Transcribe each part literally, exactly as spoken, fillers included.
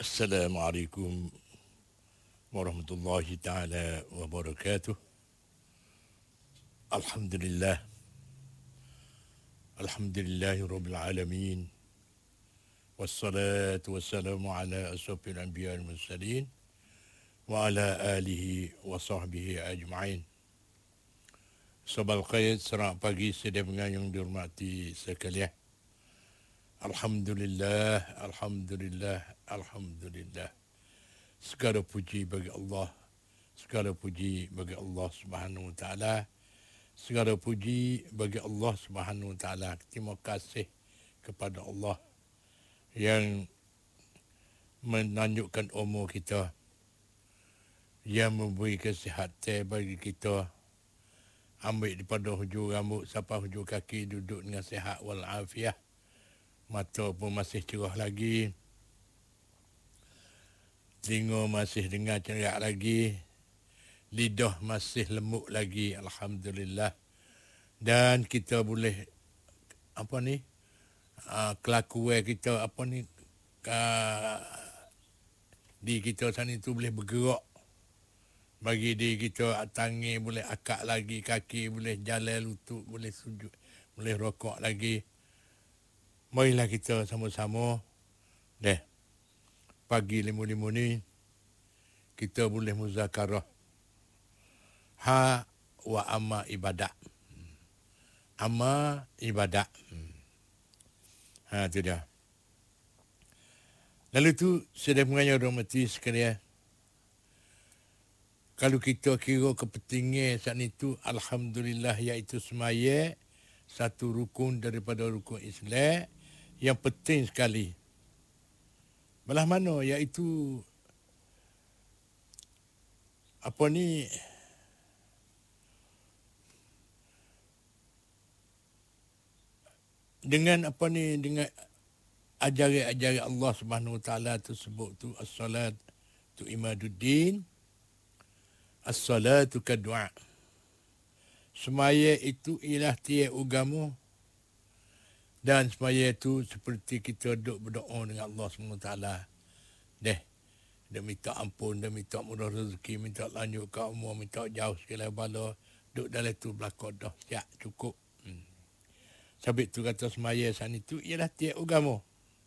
Assalamualaikum warahmatullahi taala wabarakatuh. Alhamdulillah. Alhamdulillahirabbil alamin. Wassalatu wassalamu ala asyrafil anbiya'i wal mursalin wa ala alihi wa sahbihi ajma'in. Sabal khair, selamat pagi sedaya pendengar yang dihormati sekalian. Alhamdulillah, Alhamdulillah, Alhamdulillah. Segala puji bagi Allah. Segala puji bagi Allah Subhanahu Wa Taala. Segala puji bagi Allah Subhanahu Wa Taala. Terima kasih kepada Allah yang menanjukkan umur kita, yang memberi kesihatan bagi kita, ambil daripada hujung rambut sampai hujung kaki, duduk dengan sihat walafiat. Mata pun masih cerah lagi, telinga masih dengar cerak lagi, lidah masih lembut lagi, Alhamdulillah. Dan kita boleh apa ni, uh, kelakuan kita apa ni, uh, di kita sana itu boleh bergerak. Bagi diri kita, tangan boleh akak lagi, kaki boleh jalan, lutut boleh sujud, boleh rokok lagi. Marilah kita sama-sama deh, pagi limu-limu ni kita boleh muzakarah ha wa amma ibadah. Amma ibadah. Ha tu dia. Lalu tu sedang menganya rahmati sekalian. Kalau kita kira kepentingan saat itu, alhamdulillah, iaitu semaya satu rukun daripada rukun Islam yang penting sekali. Belah mana, iaitu apa ni, dengan apa ni, dengan ajaran-ajaran Allah Subhanahu Wa Taala tersebut tu, as-salat tu imaduddin, as-salatu kadua. Semaya itu ialah tiada agama, dan semaya itu seperti kita duduk berdoa dengan Allah subhanahu wa taala. Deh, dia minta ampun, dia minta mudah rezeki, minta lanjut ke umur, minta jauh segala bala. Duduk dalam itu belakang dah, siap, cukup. Hmm. Sebab itu kata semaya sana itu ialah tiada agama.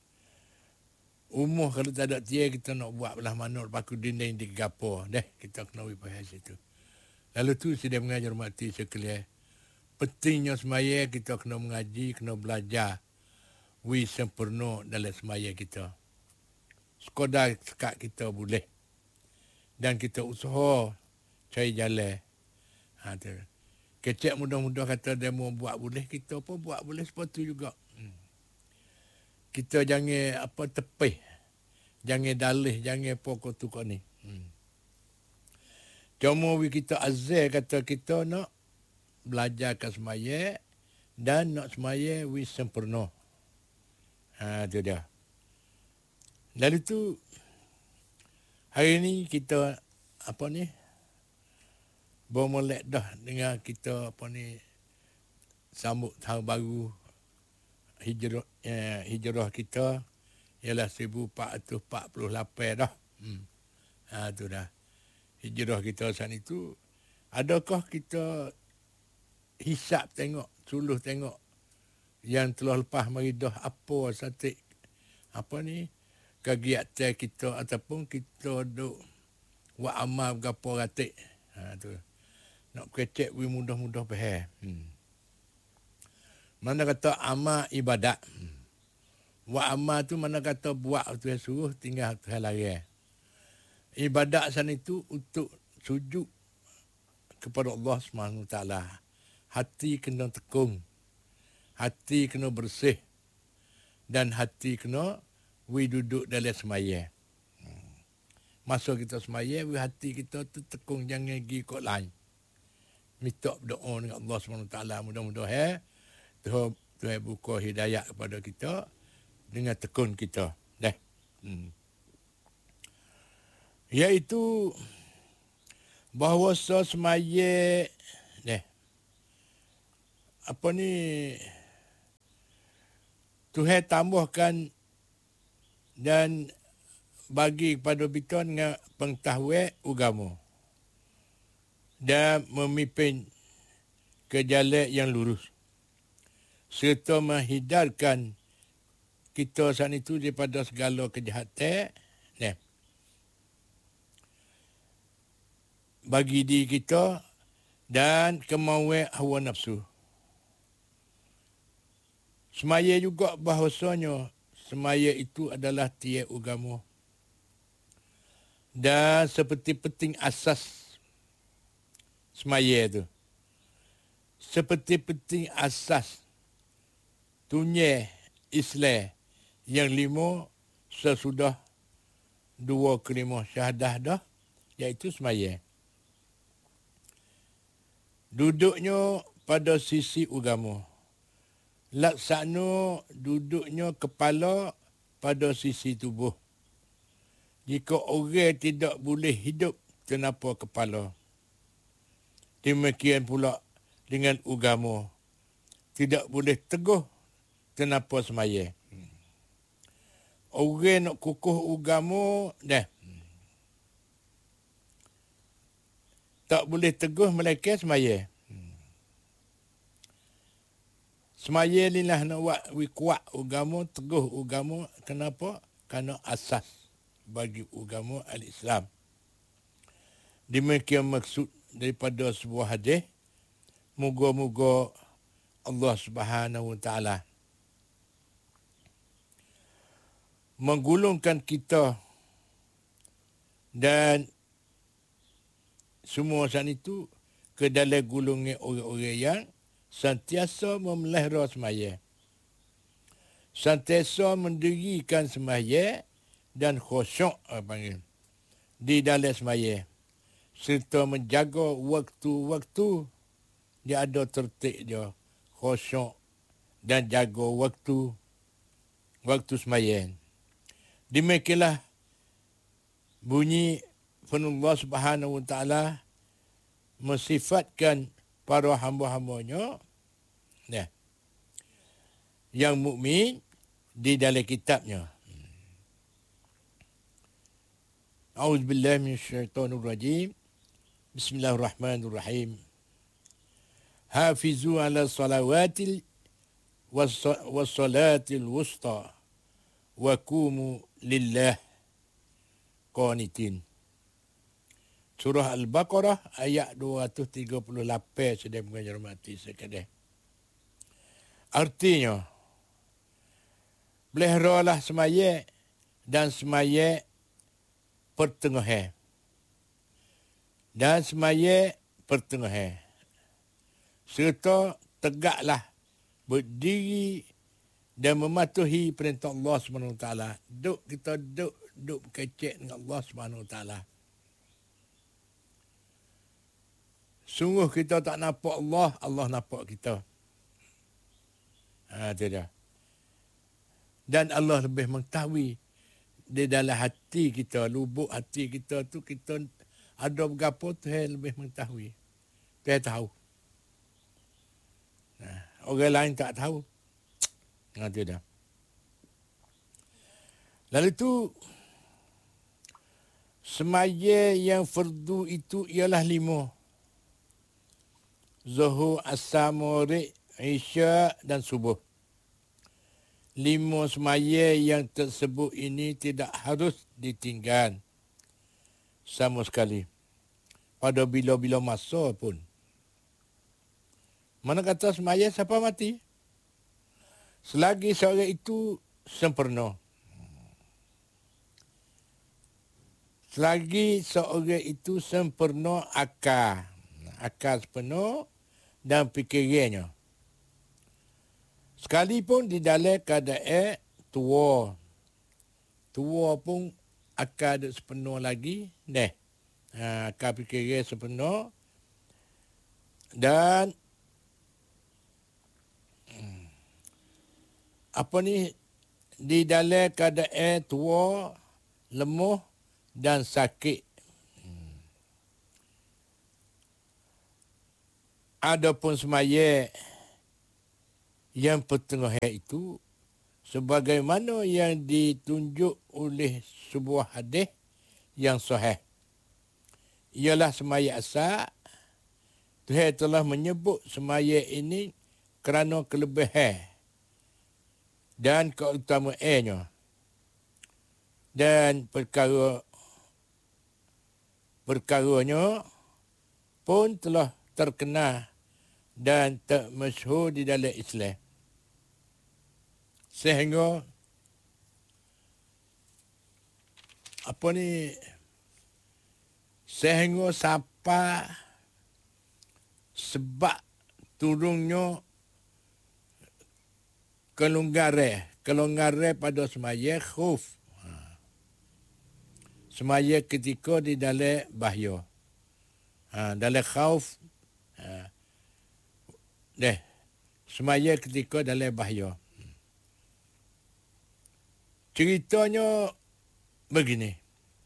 Umur kalau tak ada tiada, kita nak buat belah mana, paku dinding di gapo. Deh, kita kena wipahas itu. Lalu tu saya mengajar mati sekalian. Pentingnya semaya kita kena mengaji, kena belajar. Wi sempurna dalam semaya kita. Sekadar sekat kita boleh. Dan kita usaha cari jalan. Ha, tu. Kecek mudah-mudah kata dia mau buat boleh, kita pun buat boleh seperti juga. Hmm. Kita jangan apa tepih. Jangan dalih, jangan pokok tu kau ni. Hmm. Cuma kita azal kata kita nak belajar ke semaya dan nak semaya wis sempurna. Ha, tu dia. Lalu tu hari ni kita apa ni, bermulai dah dengan kita apa ni, sambut tahun baru hijrah, eh, hijrah kita ialah seribu empat ratus empat puluh lapan dah. Hmm. Ha, tu dah. Hijrah kita saat itu, adakah kita hisap tengok, suluh tengok yang telah lepas maridah apa satu apa ni kegiatan kita, ataupun kita duk buat amal gapo ratik. Ha tu. Nak kecek we mudah-mudah faham. Hmm. Mana kata amal ibadat. Hmm. Buat amal tu mana kata buat tu suruh, tinggal tu larang. Ibadat sana itu untuk sujud kepada Allah Subhanahu Wa Taala. Hati kena tekung, hati kena bersih, dan hati kena we duduk dalam semaya. Hmm. Masa kita semaya, we hati kita tu tekung, jangan pergi kot lain. Minta berdoa dengan Allah Subhanahu Wa Taala, mudah-mudahan Tuhan Tuhan buka hidayah kepada kita dengan tekun kita. Dah. Hmm. Iaitu bahawa semaya dah, apa ni, Tuhan tambahkan dan bagi kepada kita dengan pengetahuan agama dan memimpin ke jalan yang lurus serta menghindarkan kita saat itu daripada segala kejahatan nah, bagi diri kita dan kemauan hawa nafsu. Semaya juga bahawasanya semaya itu adalah tiada agama. Dan seperti penting asas semaya itu. Seperti penting asas dunia Islam yang lima sesudah dua kelima syahadah dah, iaitu semaya. Duduknya pada sisi agama. Laksana duduknya kepala pada sisi tubuh. Jika orang tidak boleh hidup tanpa kepala. Demikian pula dengan agama. Tidak boleh teguh tanpa semaya. Orang nak kukuh agama dah. Tak boleh teguh melainkan semaya. Semaya ni lah nak buat kuat agama, teguh agama. Kenapa? Kerana asas bagi agama al-Islam. Demikian maksud daripada sebuah hadis. Moga-moga Allah Subhanahu Wa Taala menggulungkan kita dan semua saat itu ke dalam gulungan orang-orang yang sentiasa memelihara semaya. Sentiasa mendirikan semaya dan khusyuk panggil di dalam semaya. Serta menjaga waktu-waktu dia ada tertib dia. Khusyuk dan jaga waktu waktu semaya. Demikianlah bunyi firman Allah Subhanahu Wa Taala mensifatkan para hamba-hambanya ya, yang mukmin di dalam kitabnya. A'udzubillahi minasyaitonirrajim. Bismillahirrahmanirrahim. Hafizu ala salawatil wassalatil wusta wa qumu lillah qanitin. Surah Al-Baqarah ayat dua ratus tiga puluh lapan sedang menghormati sekalian. Artinya, peliharalah semaya dan semaya pertengahan. Dan semaya pertengahan. Serta tegaklah berdiri dan mematuhi perintah Allah Subhanahu Wa Taala. Duk kita duk duk kecek dengan Allah Subhanahu Wa Taala. Sungguh kita tak nampak Allah, Allah nampak kita. Ha, itu dia. Dan Allah lebih mengetahui di dalam hati kita, lubuk hati kita tu kita ada berapa Tuhan lebih mengetahui. Tuhan tahu. Nah, orang lain tak tahu. Ha, itu dia. Lalu tu semaya yang fardu itu ialah lima. Zuhur, Asar, Maghrib, Isya dan Subuh. Lima semaya yang tersebut ini tidak harus ditinggal sama sekali. Pada bila-bila masa pun. Mana kata semaya siapa mati? Selagi seorang itu sempurna. Selagi seorang itu sempurna akal. Akal sempurna dan fikirannya. Sekalipun di dalam keadaan tua. Tua pun akal sempurna lagi. Dah. Ha, akal fikiran sempurna. Dan apa ni, di dalam keadaan tua, lemah dan sakit. Adapun semaya yang pertengahan itu sebagaimana yang ditunjuk oleh sebuah hadis yang sahih. Ialah semaya asar, Tuhan telah menyebut semaya ini kerana kelebihan dan keutamaannya. Dan perkara perkaranya pun telah terkenal dan termasyhur di dalam Islam. Sehingga apa ni sehingga sampai sebab turunnya kelonggaran kelonggaran pada semaya khauf. Semaya ketika di dalam bahaya. Ha, dalam khauf. Ha, deh. Semaya ketika dalam bahaya. Ceritanya begini.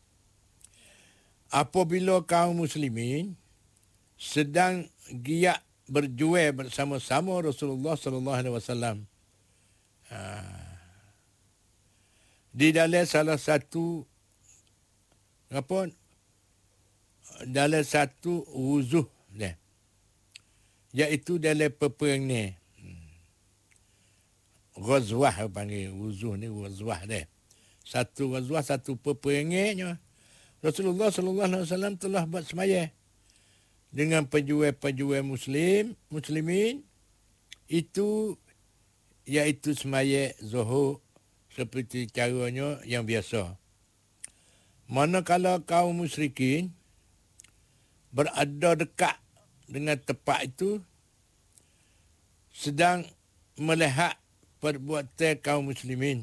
Apabila kaum muslimin sedang giat berjuang bersama-sama Rasulullah sallallahu alaihi wasallam. Ha, di dalam salah satu apa dalam satu wuzuh ni, iaitu dalam peperang ni. Ghazwah panggil wuzuh ni, ghazwah ni. Satu ghazwah, satu peperangannya. Rasulullah sallallahu alaihi wasallam telah buat semaya dengan pejuang-pejuang muslim, muslimin itu, iaitu semaya zuhur seperti caranya yang biasa. Manakala kaum musyrikin berada dekat dengan tempat itu, sedang melihat perbuatan kaum muslimin.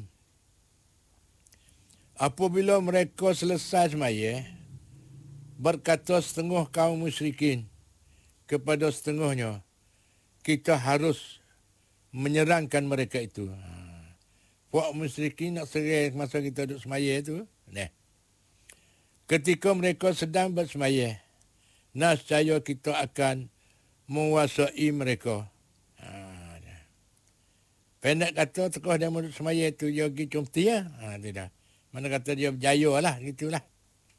Apabila mereka selesai semaya, berkata setengah kaum musyrikin kepada setengahnya, kita harus menyerangkan mereka itu. Puak musyrikin nak serang masa kita duduk semaya itu. Nah. Ketika mereka sedang bersemaya, nescaya kita akan menguasai mereka. Ha, pendek kata tokoh dia menurut semaya itu dia pergi cumti ya. Ha, tidak. Mana kata dia berjaya lah, gitulah.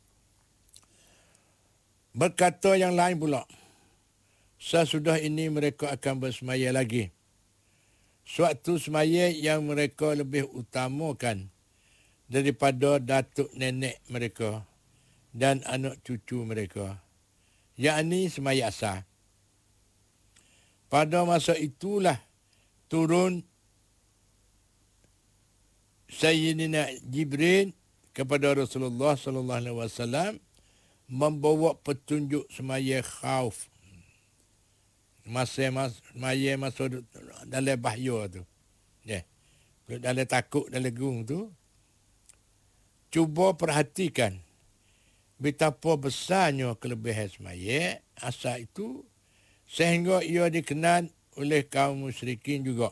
Berkata yang lain pula, sesudah ini mereka akan bersemaya lagi. Suatu semaya yang mereka lebih utamakan daripada datuk nenek mereka dan anak cucu mereka, yakni semaya asar. Pada masa itulah turun Sayyidina Jibril kepada Rasulullah sallallahu alaihi wasallam membawa petunjuk semaya khauf. Masa mas semaya masa dalam bahaya tu. Ya. Yeah. Dalam takut dalam gung tu. Cuba perhatikan betapa besarnya kelebihan semaya asar itu sehingga ia dikenal oleh kaum musyrikin juga.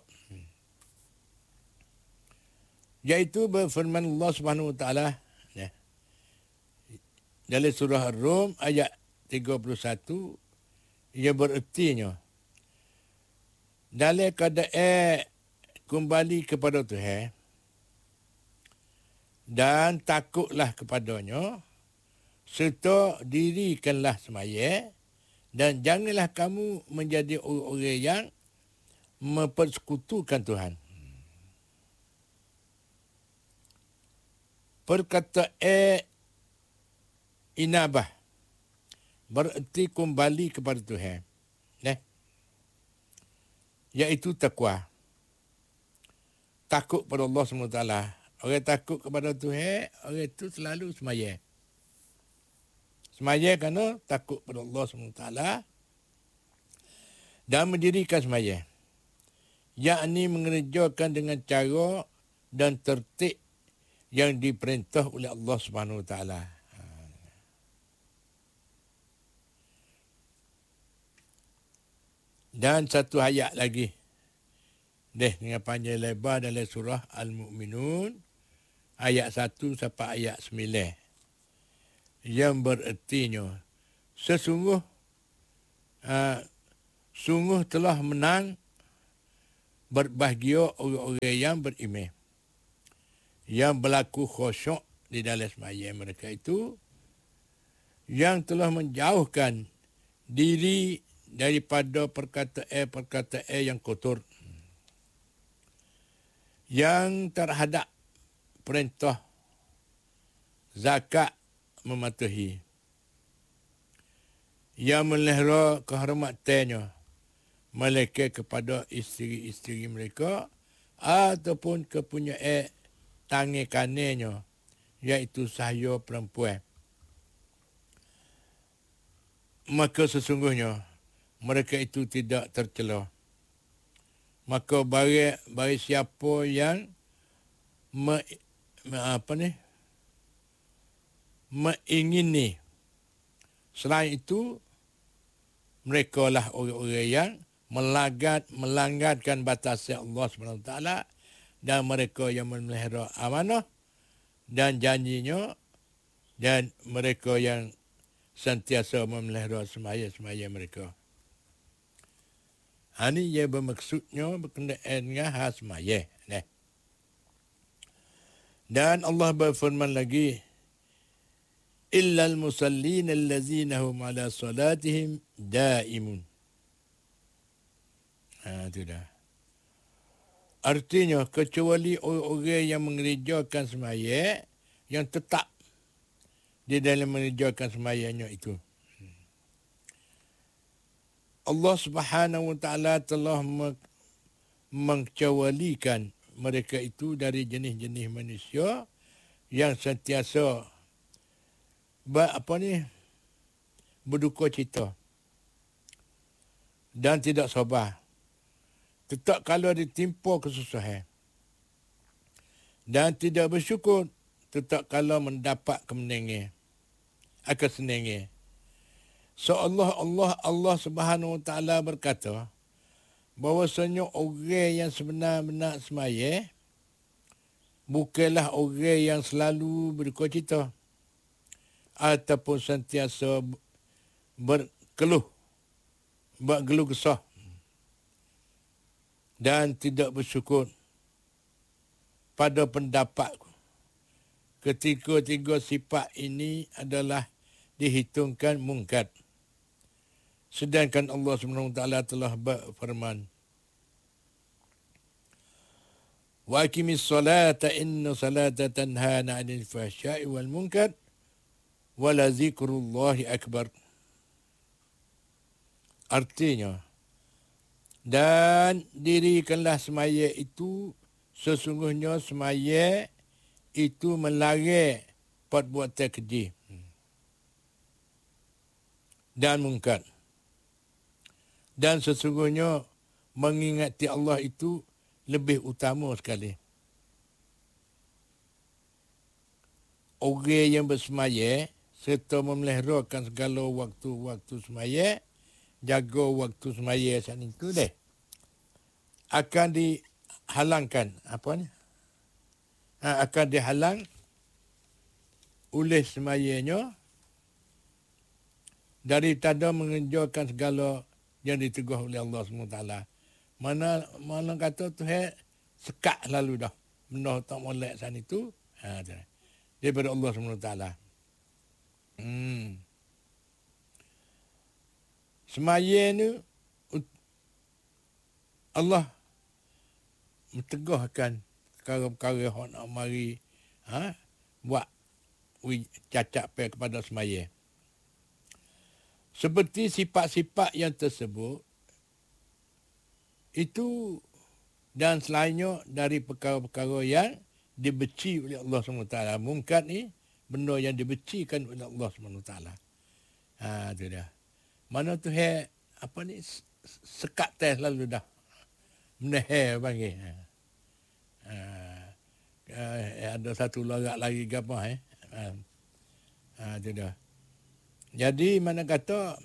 Iaitu berfirman Allah Subhanahu Wa Taala ya, dalam surah Ar-Rum ayat tiga puluh satu, ia berertinya dalam keadaan kembali kepada Tuhan dan takutlah kepadanya, serta dirikanlah semaya, dan janganlah kamu menjadi orang-orang yang mempersekutukan Tuhan. Perkataan inabah bererti kembali kepada Tuhan. Nah, iaitu takwa. Takut pada Allah subhanahu wa taala. Orang takut kepada Tuhan, orang itu selalu semaya. Semaya kerana takut pada Allah subhanahu wa taala dan mendirikan semaya. Yakni mengerjakan dengan cara dan tertib yang diperintah oleh Allah Subhanahu Wa Taala. Dan satu ayat lagi. Deh, dengan panjang lebar dalam surah Al-Mu'minun ayat satu sampai ayat sembilan. Yang berertinya sesungguh uh, sungguh telah menang berbahagia orang-orang yang beriman. yang berlaku khusyuk di dalam sembahyang mereka itu, yang telah menjauhkan diri daripada perkataan-perkataan yang kotor, yang terhadap perintah zakat mematuhi, yang melihara kehormatannya mereka kepada isteri-isteri mereka ataupun kepunyaan tangan kanannya, iaitu sahaya perempuan. Maka sesungguhnya mereka itu tidak tercela. Maka bagi, bagi siapa yang me, me, apa ni, mengingini selain itu, mereka lah orang-orang yang melanggar, melanggarkan batas Allah subhanahu wa taala, dan mereka yang memelihara amanah dan janjinya, dan mereka yang sentiasa memelihara semaya-semaya mereka. Ini ia bermaksudnya berkenaan dengan hal semaya. Dan Allah berfirman lagi, illal musallin allazina hum ala salatihim daimun. Ha, itu dah. Artinya, kecuali orang-orang yang mengerjakan semaya, yang tetap di dalam mengerjakan semayanya itu. Allah subhanahu wa ta'ala telah mengkecualikan mereka itu dari jenis-jenis manusia yang sentiasa ber, apa ni, berduka cita dan tidak sabar, tetap kalau ditimpa kesusahan, dan tidak bersyukur tetap kalau mendapat kemenangan, akan senangnya. So Allah Allah Allah Subhanahu wa taala berkata bahwasanya orang yang sebenar-benar semaya bukanlah orang yang selalu berduka cita ataupun sentiasa berkeluh, bergeluh kesah dan tidak bersyukur pada pendapat. Ketiga-tiga sifat ini adalah dihitungkan mungkar. Sedangkan Allah subhanahu wa taala telah berfirman, wa aqimis salata inna salata tanha 'anil fahsya'i wal munkar wa la zikrullahi akbar. Artinya, dan dirikanlah semaya itu, sesungguhnya semaya itu melarang perbuatan keji dan mungkar. Dan sesungguhnya mengingati Allah itu lebih utama sekali. Orang yang bersemaya serta memeliharakan segala waktu-waktu semaya, jaga waktu semaya saat itu deh, akan dihalangkan apa ni? Ha, akan dihalang oleh semayanya dari tanda mengerjakan segala yang ditegur oleh Allah subhanahu wa taala. Mana mana kata Tuhan sekat lalu dah. Benda tak molek sana itu. Ha, daripada Allah subhanahu wa taala. Hmm. Semaya ni Allah mentegahkan perkara-perkara yang nak mari ha, buat cacat pe kepada semaya. Seperti sifat-sifat yang tersebut itu dan selainnya dari perkara-perkara yang dibenci oleh Allah subhanahu wa taala. Mungkar ni benda yang dibencikan oleh Allah subhanahu wa taala. Ha, tu dah. Mana tu hai apa ni sekat teh lalu dah. Menehe panggil. Ha. Ha. Ha, ada satu lorak lagi gapo eh. Ha. Ha, tu dah. Jadi mana kata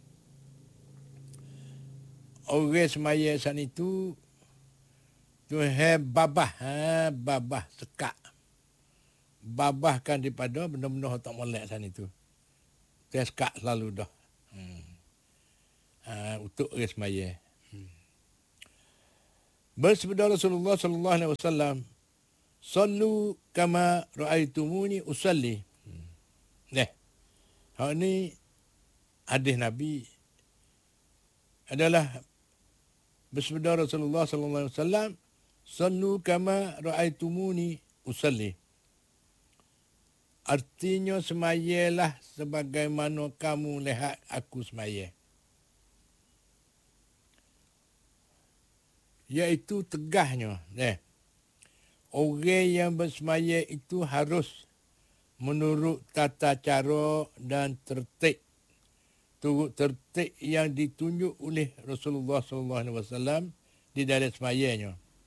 orang semaya saat itu tu hai babah, ha, babah sekat. Babahkan daripada benda-benda tak molek saat itu. Tu sekat selalu dah. Hmm. Ha, untuk orang semaya. Hmm. Bersabda Rasulullah sallallahu alaihi wasallam, Sallu kama ra'aitumuni usalli. Hmm. Nah, hak ni hadis Nabi adalah bersabda Rasulullah sallallahu alaihi wasallam, "Sallu kama ra'aitumuni usalli." Artinya semayalah sebagaimana kamu lihat aku semaya. Iaitu tegahnya. Eh, orang yang bersemaya itu harus menurut tata cara dan tertib. Turut tertib yang ditunjuk oleh Rasulullah sallallahu alaihi wasallam di dalam semayanya.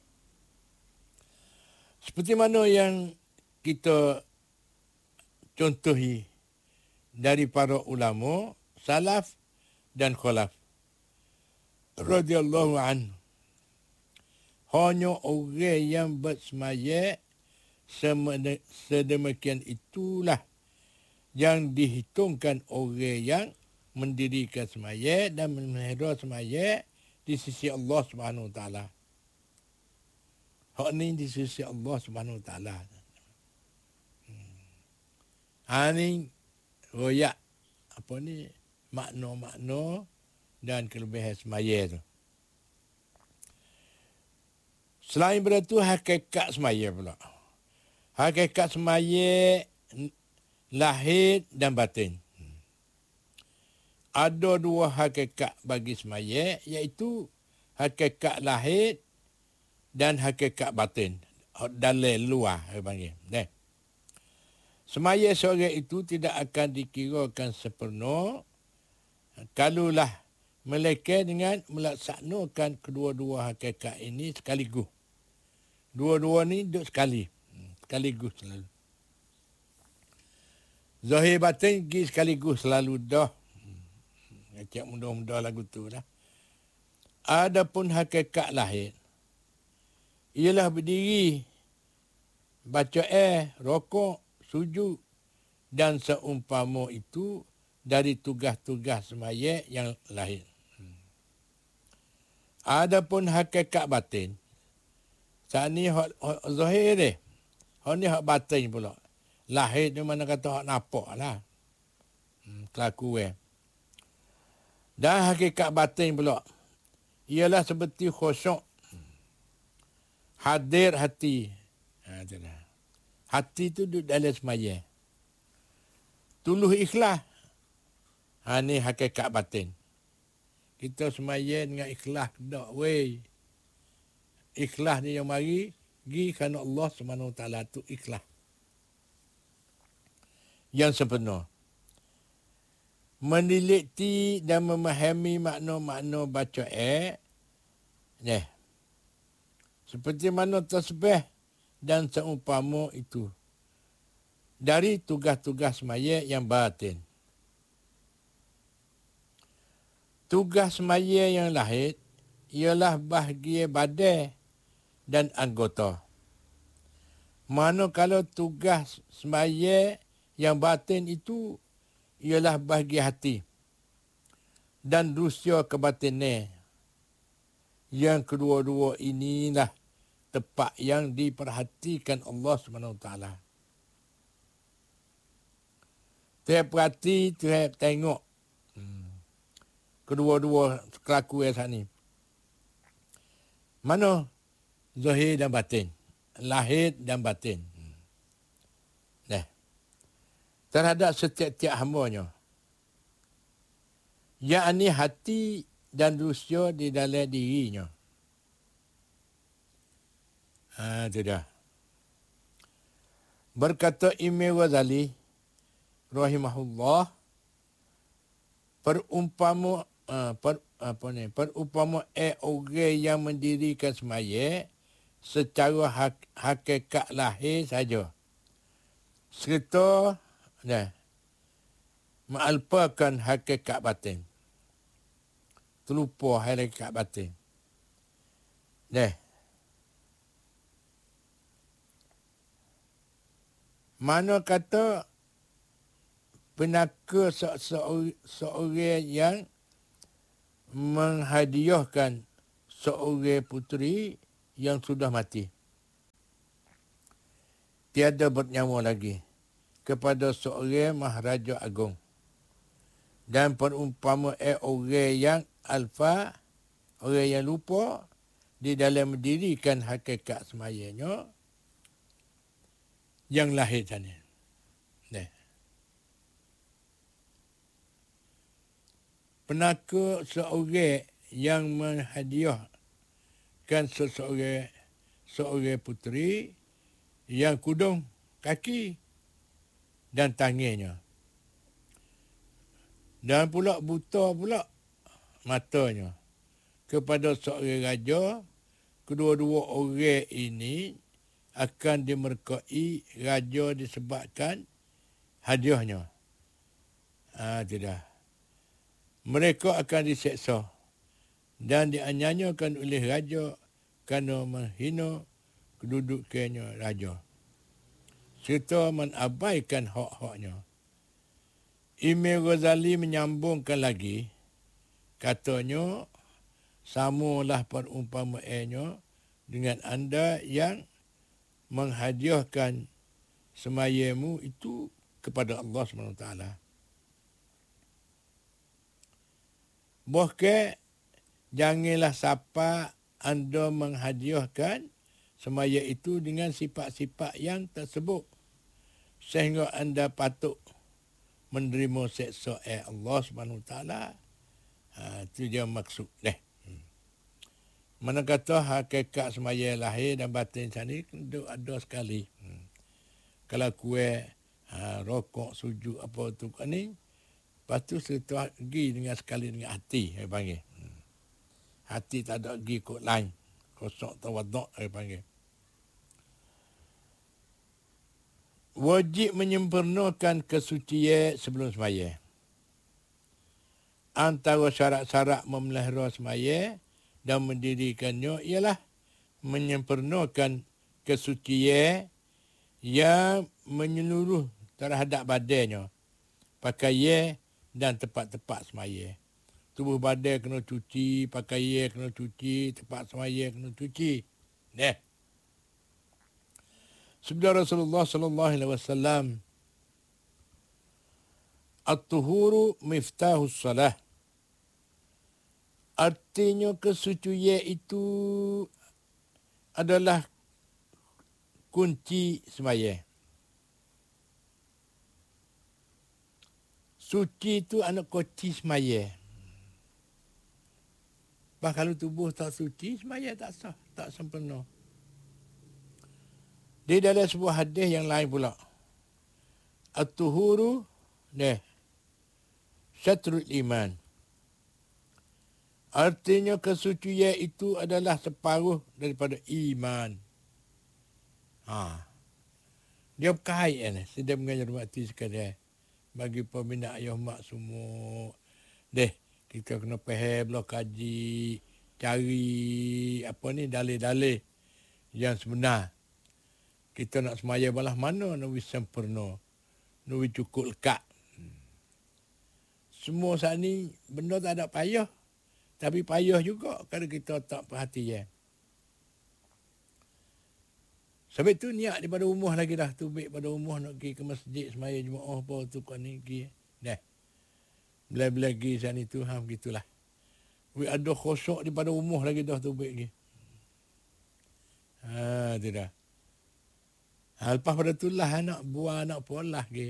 Seperti mana yang kita contohi dari para ulama, salaf dan khalaf radhiyallahu anhu. Hanya orang yang bersemaya sedemikian itulah yang dihitungkan orang yang mendirikan semaya dan memelihara semaya di sisi Allah Subhanahu Wa Taala. Hak ni di sisi Allah Subhanahu Wa Taala. Ha ni royak apa ni makna-makna dan kelebihan semaya tu. Selain itu hakikat semaya pula. Hakikat semaya lahir dan batin. Ada dua hakikat bagi semaya, iaitu hakikat lahir dan hakikat batin. Dalam luar, saya panggil. Nah. Semaya seorang itu tidak akan dikirakan sempurna kalaulah mereka dengan melaksanakan kedua-dua hakikat ini sekaligus. Dua-dua ni duduk sekali. Sekaligus selalu. Zahir batin pergi sekaligus selalu dah. Cak mudah-mudah lagu tu lah. Adapun hakikat lahir, ialah berdiri, baca eh, rokok, sujud dan seumpama itu dari tugas-tugas semaya yang lahir. Adapun hakikat batin, saat ni hak, hak zahir dia. Hak ni hak batin pula. Lahir ni mana kata hak nampak lah. Hmm, kelakuan. Dan hakikat batin pula, ialah seperti khusyuk. Hadir hati. Ha, itulah. Hati tu duduk dalam semaya. Tuluh ikhlas. Ha, ni hakikat batin. Kita semaya dengan ikhlas tak weh. Ikhlas ni yang mari pergi kerana Allah Subhanahu Wa Taala tu ikhlas. Yang sempurna. Meneliti dan memahami makna-makna baca eh. Nah. Seperti mana tasbih dan seumpama itu. Dari tugas-tugas semaya yang batin. Tugas semaya yang lahir ialah bahagian badan dan anggota. Manakala tugas semaya yang batin itu ialah bahagian hati dan rusia kebatinan. Yang kedua-dua inilah tempat yang diperhatikan Allah Subhanahu Wa Taala. Tiap perhati, tiap tengok. Hmm. Kedua-dua kelakuan saat ni. Mana zahir dan batin. Lahir dan batin. Hmm. Nah. Terhadap setiap-tiap hambanya. Yakni hati dan rusia di dalam dirinya. Ha, itu dah. Berkata Imam Ghazali rahimahullah, perumpama uh, per, apa ni perumpama eh orang yang mendirikan semaya secara hak, hakikat lahir saja. Serta dah mengalpakan hakikat batin. Terlupa hakikat batin. Dah. Mana kata penaka seorang yang menghadiahkan seorang puteri yang sudah mati. tiada bernyawa lagi kepada seorang Maharaja Agung. Dan perumpamaan orang yang alfa, orang yang lupa di dalam mendirikan hakikat semayanya yang lahir sana. Nah. Penaka seorang yang menghadiahkan seseorang seorang puteri yang kudung kaki dan tangannya. Dan pula buta pula matanya kepada seorang raja. Kedua-dua orang ini akan dimerkai raja disebabkan hadiahnya. Ah, tidak. Mereka akan diseksa dan dianyanyakan oleh raja kerana menghina kedudukannya raja serta menabaikan hak-haknya. Imam Ghazali menyambungkan lagi, katanya, samalah perumpamaannya dengan anda yang menghadiahkan semayamu itu kepada Allah subhanahu wa taala. Bahkan janganlah siapa anda menghadiahkan semaya itu dengan sifat-sifat yang tersebut sehingga anda patut menerima seksa Allah subhanahu wa taala. Ha, itu dia maksud deh. Hmm. Mana kata hakikat semaya lahir dan batin sana itu ada sekali. Hmm. Kalau kue, ha, rokok, sujud apa tu kan ni, lepas tu serta pergi dengan sekali dengan hati, saya panggil. Hmm. Hati tak ada pergi kot lain. Kosok tawaduk, saya panggil. Wajib menyempurnakan kesucian sebelum semaya. Antara syarat-syarat memelihara semaya dan mendirikannya ialah menyempurnakan kesucian yang menyeluruh terhadap badannya, pakaian dan tempat-tempat semaya. Tubuh badan kena cuci, pakaian kena cuci, tempat semaya kena cuci. Nah. Sabda Rasulullah sallallahu alaihi wasallam, "At-tuhuru miftahus salah." Artinya kesucian itu adalah kunci sembahyang. Suci itu anak kunci sembahyang. Bah kalau tubuh tak suci, sembahyang tak sah, tak sempurna. Di dalam sebuah hadis yang lain pula, at-tuhuru deh syatrul iman. Artinya kesucian itu adalah separuh daripada iman. Ha. Dia berkait kan, sedang mengajar mati sekadar. Bagi peminat ayah mak semua. Deh, kita kena faham lah, kaji, cari apa ni dalil-dalil yang sebenar. Kita nak semaya balah mana nak sempurna, nak cukup lekat. Semua saat ni benda tak ada payah. Tapi payah juga kalau kita tak perhatian. Sebab tu niat daripada rumah lagi dah. Tu baik pada rumah nak pergi ke masjid semaya Jumaat apa tu kan ni pergi. Dah. Bila-bila pergi sana tu, ha begitulah. We ada khosok daripada rumah lagi dah tu baik pergi. Ha, tu dah. Ha, lepas pada tu lah nak buah, nak polah pergi.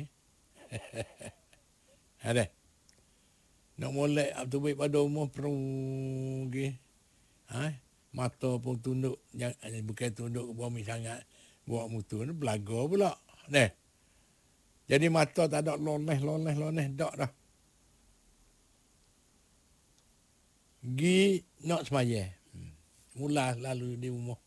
Ha, dah. Nak molek tu baik pada rumah perung pergi. Ha, mata pun tunduk. Jangan, bukan tunduk ke bumi sangat. Buat mutu ni belaga pula. Dah. Jadi mata tak ada loneh, loneh, loneh. Tak dah. Gi nak semaya. Hmm. Mula lalu di rumah.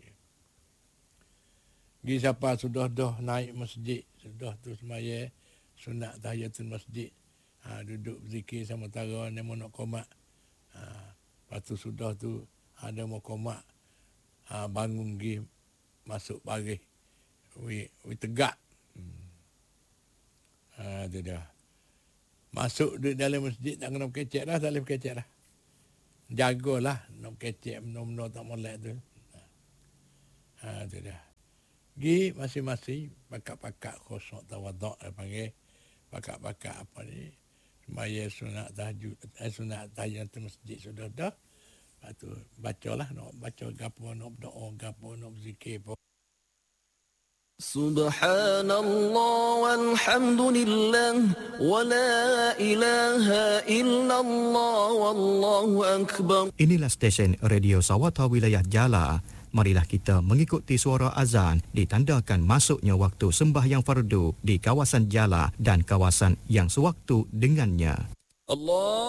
Gi siapa sudah dah naik masjid. Sudah tu semaya. Sunat tahiyatul masjid. Ha, duduk berzikir sama tara. Dia mau nak komat. Ha, lepas tu sudah tu. Ada mau komat. Ha, bangun gi. Masuk baris. Wi, wi tegak. Hmm. Ha, tu dah. Masuk di dalam masjid. Tak kena berkecek dah. Tak boleh berkecek dah. Jagalah nak kecek benda-benda tak molek tu. Ha, tu dah. Gi masing-masing pakak-pakak khusuk tawaduk dia panggil. Pakak-pakak apa ni. Semaya sunat tahajud, eh, sunat tahiyatul masjid sudah dah. Lepas tu bacalah nak baca gapo nak berdoa gapo nak berzikir apa. Subhanallah walhamdulillah wa la ilaha illallah wallahu akbar. Inilah stesen Radio Sawata Wilayah Jala. Marilah kita mengikuti suara azan ditandakan masuknya waktu sembahyang fardu di kawasan Jala dan kawasan yang sewaktu dengannya. Allah